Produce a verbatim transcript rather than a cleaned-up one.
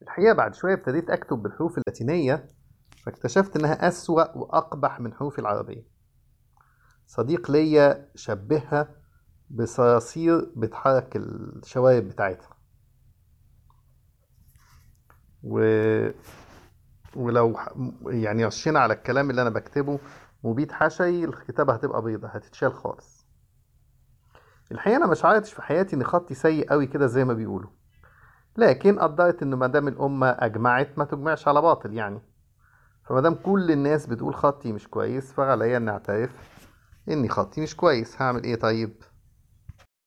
الحقيقة بعد شوية ابتديت أكتب بالحروف اللاتينية، فاكتشفت إنها أسوأ وأقبح من حروف العربية. صديق ليا شبهها بصراصير بتحرك الشوارب بتاعتها و... ولو ح- يعني رشينا على الكلام اللي أنا بكتبه مبيد حشي، الكتابة هتبقى بيضة، هتتشال خالص. الحقيقة أنا مش عارفش في حياتي إن خطي سيء قوي كده زي ما بيقولوا، لكن قدرت إن مادام الأمة أجمعت ما تجمعش على باطل يعني. فمادام كل الناس بتقول خطي مش كويس، فعليا إني أعترف إني خطي مش كويس. هعمل إيه طيب؟